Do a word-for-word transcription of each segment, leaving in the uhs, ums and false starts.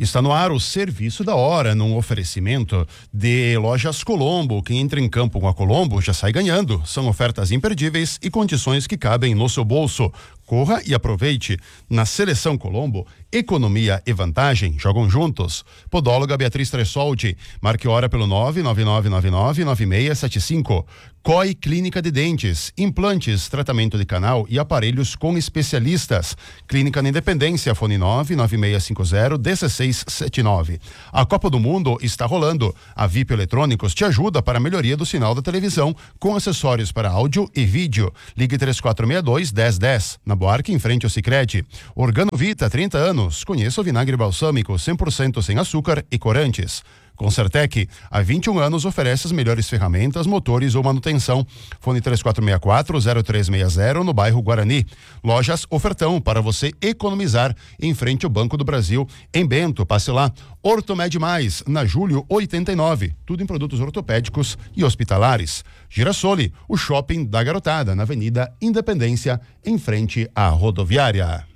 Está no ar o Serviço da Hora, num oferecimento de Lojas Colombo. Quem entra em campo com a Colombo já sai ganhando. São ofertas imperdíveis e condições que cabem no seu bolso. Corra e aproveite. Na Seleção Colombo, economia e vantagem jogam juntos. Podóloga Beatriz Tressoldi. Marque hora pelo nove nove nove nove nove nove seis sete cinco. C O I Clínica de Dentes, implantes, tratamento de canal e aparelhos com especialistas. Clínica na Independência, fone nove nove seis cinco zero um seis sete nove. A Copa do Mundo está rolando. A V I P Eletrônicos te ajuda para a melhoria do sinal da televisão com acessórios para áudio e vídeo. Ligue três quatro seis dois, um zero um zero. Na Buarque, em frente ao Sicredi. Organo Vita, trinta anos. Conheça o vinagre balsâmico cem por cento sem açúcar e corantes. Concertec, há vinte e um anos oferece as melhores ferramentas, motores ou manutenção. Fone três quatro seis quatro, zero três seis zero no bairro Guarani. Lojas Ofertão, para você economizar, em frente ao Banco do Brasil, em Bento. Passe lá. Ortomed Mais, na Júlio oitenta e nove. Tudo em produtos ortopédicos e hospitalares. Girassoli, o shopping da garotada, na Avenida Independência, em frente à rodoviária.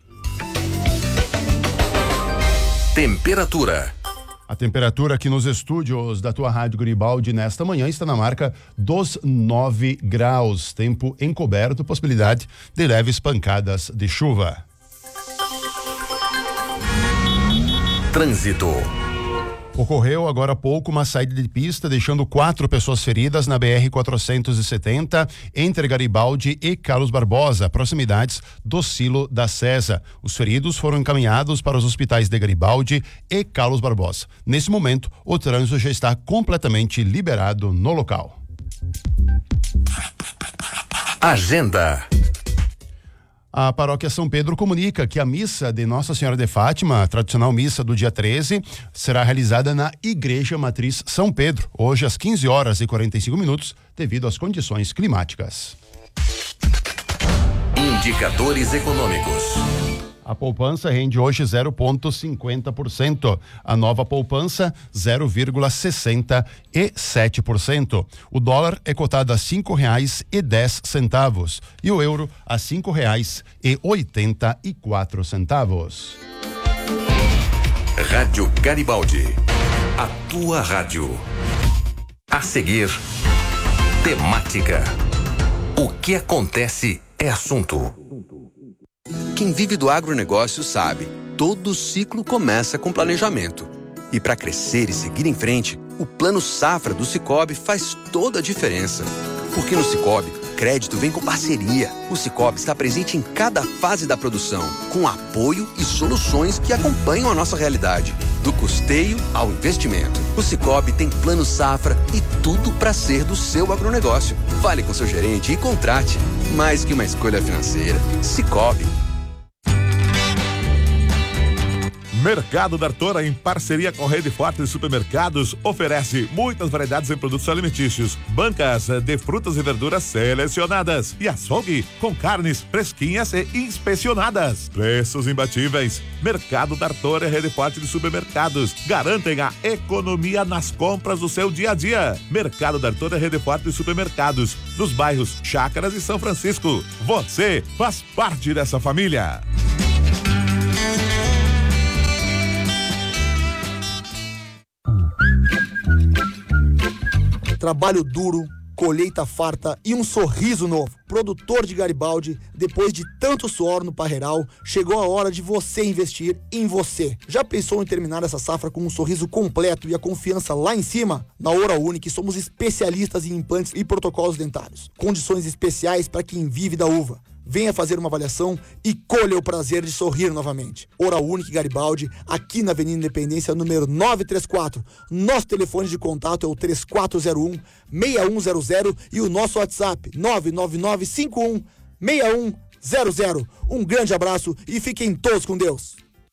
Temperatura. A temperatura aqui nos estúdios da tua Rádio Garibaldi nesta manhã está na marca dos nove graus. Tempo encoberto, possibilidade de leves pancadas de chuva. Trânsito. Ocorreu agora há pouco uma saída de pista, deixando quatro pessoas feridas na B R quatrocentos e setenta, entre Garibaldi e Carlos Barbosa, proximidades do Silo da Cesa. Os feridos foram encaminhados para os hospitais de Garibaldi e Carlos Barbosa. Nesse momento, o trânsito já está completamente liberado no local. Agenda. A Paróquia São Pedro comunica que a missa de Nossa Senhora de Fátima, a tradicional missa do dia treze, será realizada na Igreja Matriz São Pedro, hoje às quinze horas e quarenta e cinco minutos, devido às condições climáticas. Indicadores econômicos. A poupança rende hoje zero vírgula cinquenta por cento. A nova poupança, zero vírgula sessenta e sete por cento. O dólar é cotado a cinco reais e dez centavos e o euro a cinco reais e oitenta e quatro centavos. Rádio Garibaldi, a tua rádio. A seguir, temática. O que acontece é assunto. Quem vive do agronegócio sabe, todo ciclo começa com planejamento. E para crescer e seguir em frente, o Plano Safra do Sicoob faz toda a diferença. Porque no Sicoob, crédito vem com parceria. O Sicoob está presente em cada fase da produção, com apoio e soluções que acompanham a nossa realidade. Do custeio ao investimento. O Sicoob tem Plano Safra e tudo para ser do seu agronegócio. Fale com seu gerente e contrate. Mais que uma escolha financeira. Sicoob. Mercado da Artora, em parceria com a Rede Forte de Supermercados, oferece muitas variedades em produtos alimentícios, bancas de frutas e verduras selecionadas e açougue com carnes fresquinhas e inspecionadas. Preços imbatíveis. Mercado da Artora e Rede Forte de Supermercados garantem a economia nas compras do seu dia a dia. Mercado da Artora e Rede Forte de Supermercados, nos bairros Chácaras e São Francisco. Você faz parte dessa família. Trabalho duro, colheita farta e um sorriso novo. Produtor de Garibaldi, depois de tanto suor no parreiral, chegou a hora de você investir em você. Já pensou em terminar essa safra com um sorriso completo e a confiança lá em cima? Na Oral Unique somos especialistas em implantes e protocolos dentários. Condições especiais para quem vive da uva. Venha fazer uma avaliação e colha o prazer de sorrir novamente. Oral Unique Garibaldi, aqui na Avenida Independência, número novecentos e trinta e quatro. Nosso telefone de contato é o três quatro zero um, seis um zero zero e o nosso WhatsApp nove nove nove cinco um, seis um zero zero. Um grande abraço e fiquem todos com Deus.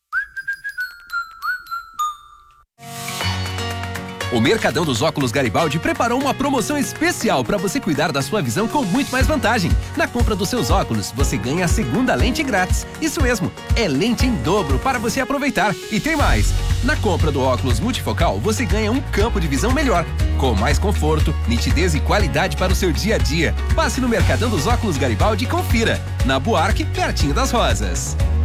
O Mercadão dos Óculos Garibaldi preparou uma promoção especial para você cuidar da sua visão com muito mais vantagem. Na compra dos seus óculos, você ganha a segunda lente grátis. Isso mesmo, é lente em dobro para você aproveitar. E tem mais! Na compra do óculos multifocal, você ganha um campo de visão melhor, com mais conforto, nitidez e qualidade para o seu dia a dia. Passe no Mercadão dos Óculos Garibaldi e confira. Na Buarque, pertinho das Rosas.